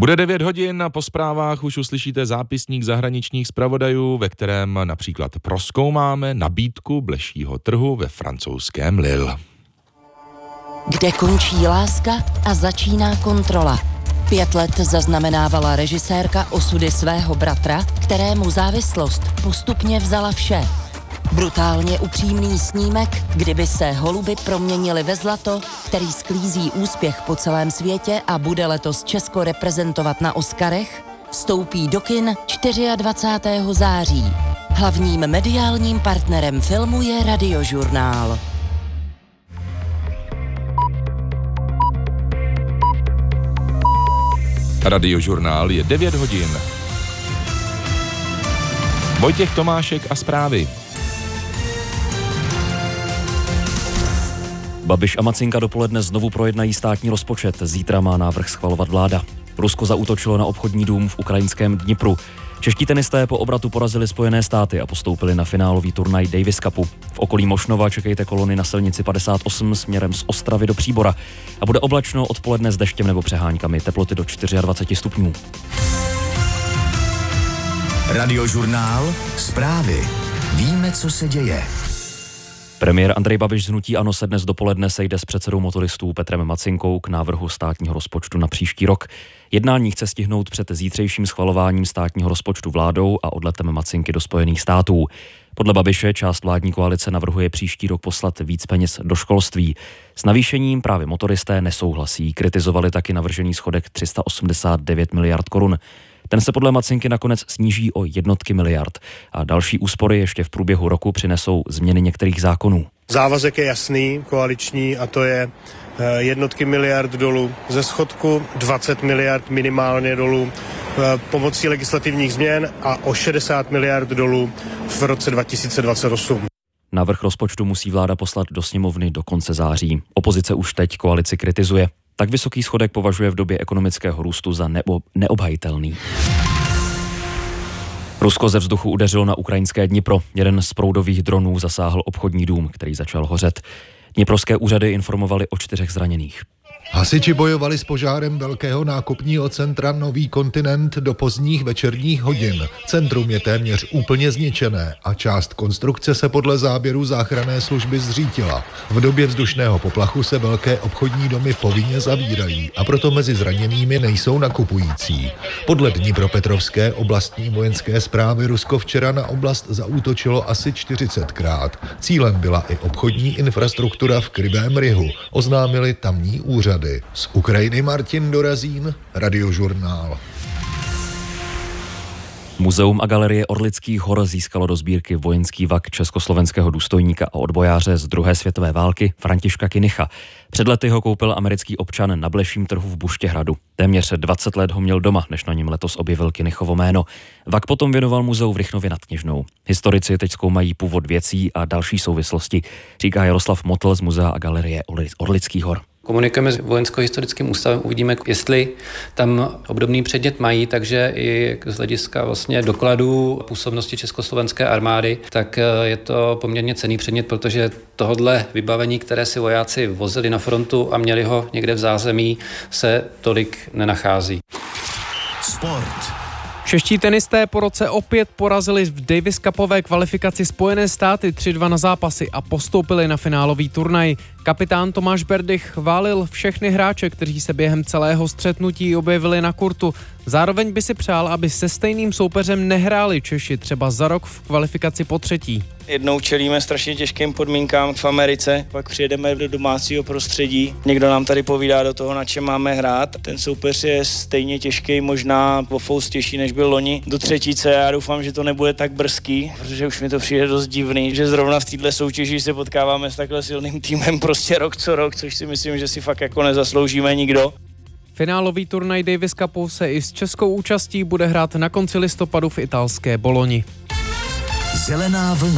Bude 9 hodin a po zprávách už uslyšíte zápisník zahraničních zpravodajů, ve kterém například prozkoumáme nabídku blešího trhu ve francouzském Lille. Kde končí láska a začíná kontrola. 5 let zaznamenávala režisérka osudy svého bratra, kterému závislost postupně vzala vše. Brutálně upřímný snímek, kdyby se holuby proměnili ve zlato, který sklízí úspěch po celém světě a bude letos Česko reprezentovat na Oscarech, vstoupí do kin 24. září. Hlavním mediálním partnerem filmu je Radiožurnál. Radiožurnál je 9 hodin. Vojtěch Tomášek a zprávy. Babiš a Macinka dopoledne znovu projednají státní rozpočet. Zítra má návrh schvalovat vláda. Rusko zaútočilo na obchodní dům v ukrajinském Dnipru. Čeští tenisté po obratu porazili Spojené státy a postoupili na finálový turnaj Davis Cupu. V okolí Mošnova čekejte kolony na silnici 58 směrem z Ostravy do Příbora. A bude oblačno odpoledne s deštěm nebo přeháňkami, teploty do 24 stupňů. Radiožurnál, zprávy. Víme, co se děje. Premiér Andrej Babiš z hnutí ANO se dnes dopoledne sejde s předsedou motoristů Petrem Macinkou k návrhu státního rozpočtu na příští rok. Jednání chce stihnout před zítřejším schvalováním státního rozpočtu vládou a odletem Macinky do Spojených států. Podle Babiše část vládní koalice navrhuje příští rok poslat víc peněz do školství. S navýšením právě motoristé nesouhlasí, kritizovali taky navržený schodek 389 miliard korun. Ten se podle Macinky nakonec sníží o jednotky miliard a další úspory ještě v průběhu roku přinesou změny některých zákonů. Závazek je jasný, koaliční, a to je jednotky miliard dolů ze schodku, 20 miliard minimálně dolů pomocí legislativních změn a o 60 miliard dolů v roce 2028. Návrh rozpočtu musí vláda poslat do sněmovny do konce září. Opozice už teď koalici kritizuje. Tak vysoký schodek považuje v době ekonomického růstu za neobhajitelný. Rusko ze vzduchu udeřilo na ukrajinské Dnipro. Jeden z proudových dronů zasáhl obchodní dům, který začal hořet. Dniprovské úřady informovaly o 4 zraněných. Hasiči bojovali s požárem velkého nákupního centra Nový kontinent do pozdních večerních hodin. Centrum je téměř úplně zničené a část konstrukce se podle záběru záchranné služby zřítila. V době vzdušného poplachu se velké obchodní domy povinně zavírají a proto mezi zraněnými nejsou nakupující. Podle Dnipropetrovské oblastní vojenské správy Rusko včera na oblast zaútočilo asi 40krát. Cílem byla i obchodní infrastruktura v Krivém Rihu, oznámili tamní úřady. Z Ukrajiny Martin Dorazín, Radiožurnál. Muzeum a galerie Orlických hor získalo do sbírky vojenský vak československého důstojníka a odbojáře z druhé světové války Františka Kynicha. Před lety ho koupil americký občan na bleším trhu v Buštěhradu. Téměř 20 let ho měl doma, než na něm letos objevil Kynichovo jméno. Vak potom věnoval muzeu v Rychnově nad Kněžnou. Historici teď zkoumají původ věcí a další souvislosti, říká Jaroslav Motl z Muzea a galerie Orlických hor. Komunikujeme s Vojensko-historickým ústavem, uvidíme, jestli tam obdobný předmět mají, takže i z hlediska vlastně dokladů působnosti Československé armády, tak je to poměrně cenný předmět, protože tohodle vybavení, které si vojáci vozili na frontu a měli ho někde v zázemí, se tolik nenachází. Sport. Čeští tenisté po roce opět porazili v Davis Cupové kvalifikaci Spojené státy 3-2 na zápasy a postoupili na finálový turnaj. Kapitán Tomáš Berdych chválil všechny hráče, kteří se během celého střetnutí objevili na kurtu. Zároveň by si přál, aby se stejným soupeřem nehráli Češi třeba za rok v kvalifikaci po třetí. Jednou čelíme strašně těžkým podmínkám v Americe, pak přijedeme do domácího prostředí. Někdo nám tady povídá do toho, na čem máme hrát. Ten soupeř je stejně těžký, možná o fous těžší, než byl loni do třetíce. Já doufám, že to nebude tak brzký, protože už mi to přijde dost divný, že zrovna v této soutěži se potkáváme s takhle silným týmem prostě rok co rok, což si myslím, že si fakt jako nezasloužíme nikdo. Finálový turnaj Davis Cupu se i s českou účastí bude hrát na konci listopadu v italské Boloni. Zelená vlna.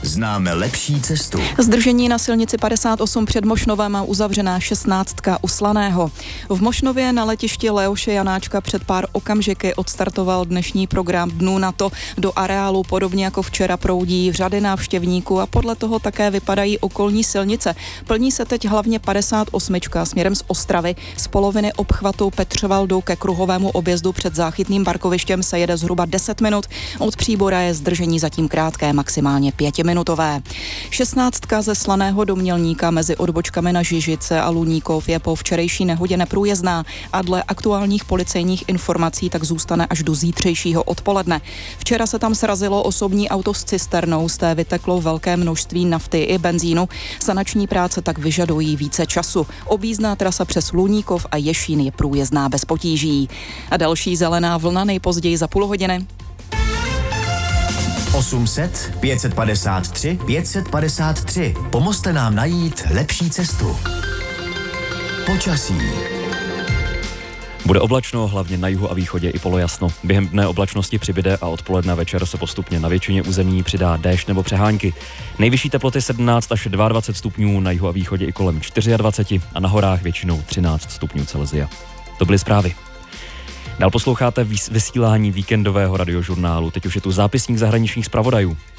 Známe lepší cestu. Zdržení na silnici 58 před Mošnovem a uzavřená 16 u Slaného. V Mošnově na letišti Leoše Janáčka před pár okamžiky odstartoval dnešní program Dnů NATO. Do areálu podobně jako včera proudí řady návštěvníků a podle toho také vypadají okolní silnice. Plní se teď hlavně 58 směrem z Ostravy. Z poloviny obchvatu Petřovaldu ke kruhovému objezdu před záchytným parkovištěm se jede zhruba 10 minut. Od Příbora je zdržení zatím krátké, maximálně 5minutové. 16 ze Slaného do Mělníka mezi odbočkami na Žižice a Luníkov je po včerejší nehodě neprůjezdná a dle aktuálních policejních informací tak zůstane až do zítřejšího odpoledne. Včera se tam srazilo osobní auto s cisternou, z té vyteklo velké množství nafty i benzínu. Sanační práce tak vyžadují více času. Objízdná trasa přes Luníkov a Ješín je průjezdná bez potíží. A další zelená vlna nejpozději za půl hodiny. 800 553 553. Pomozte nám najít lepší cestu. Počasí. Bude oblačno, hlavně na jihu a východě i polojasno. Během dne oblačnosti přibyde a odpoledne večer se postupně na většině území přidá déšť nebo přehánky. Nejvyšší teploty 17 až 22 stupňů, na jihu a východě i kolem 24 a na horách většinou 13 stupňů Celsia. To byly zprávy. Dál posloucháte vysílání víkendového radiožurnálu. Teď už je tu zápisník zahraničních zpravodajů.